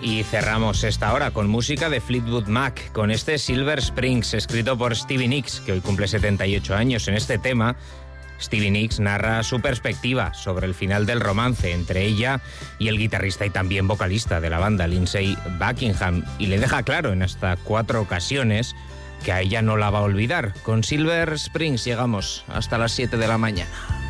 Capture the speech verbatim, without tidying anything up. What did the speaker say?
Y cerramos esta hora con música de Fleetwood Mac, con este Silver Springs, escrito por Stevie Nicks, que hoy cumple setenta y ocho años. En este tema, Stevie Nicks narra su perspectiva sobre el final del romance entre ella y el guitarrista y también vocalista de la banda, Lindsey Buckingham, y le deja claro en hasta cuatro ocasiones que a ella no la va a olvidar. Con Silver Springs llegamos hasta las siete de la mañana.